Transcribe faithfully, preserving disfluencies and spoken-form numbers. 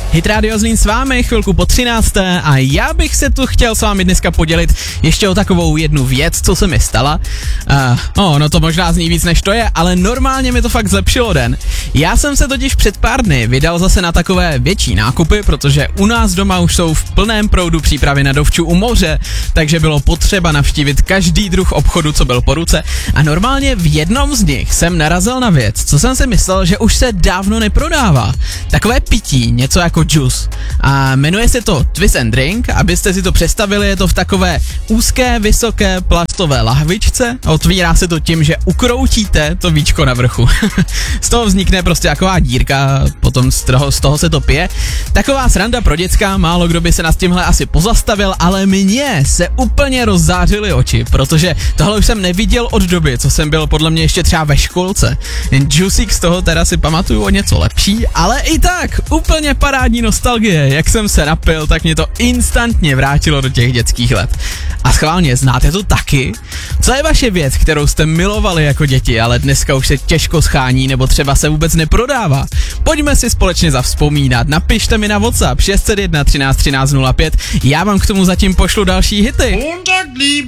Hit Radio Zlín s vámi chvilku po třinácté a já bych se tu chtěl s vámi dneska podělit ještě o takovou jednu věc, co se mi stala. Uh, oh, no to možná zní víc než to je, ale normálně mi to fakt zlepšilo den. Já jsem se totiž před pár dny vydal zase na takové větší nákupy, protože u nás doma už jsou v plném proudu přípravy na dovču u moře, takže bylo potřeba navštívit každý druh obchodu, co byl po ruce, a normálně v jednom z nich jsem narazil na věc, co jsem si myslel, že už se dávno neprodává. Takové pití, něco jako džus. A jmenuje se to Twist and Drink, abyste si to představili, je to v takové úzké, vysoké plastové lahvičce a otvírá se to tím, že ukroutíte to víčko na vrchu. Z toho vznikne prostě taková dírka, potom z toho, z toho se to pije. Taková sranda pro děcka, málo kdo by se nad tímhle asi pozastavil, ale mně se úplně rozzářily oči, protože tohle už jsem neviděl od doby, co jsem byl podle mě ještě třeba ve školce. Juicík z toho teda si pamatuju o něco lepší, ale i tak, úplně parádní nostalgie, jak jsem se napil, tak mě to instantně vrátilo do těch dětských let. A schválně, znáte to taky? Co je vaše věc, kterou jste milovali jako děti, ale dneska už se těžko schání nebo třeba se vůbec neprodává? Pojďme si společně zavzpomínat, napište mi na WhatsApp šest set jedna třináct třináct nula pět, já vám k tomu zatím pošlu další hity.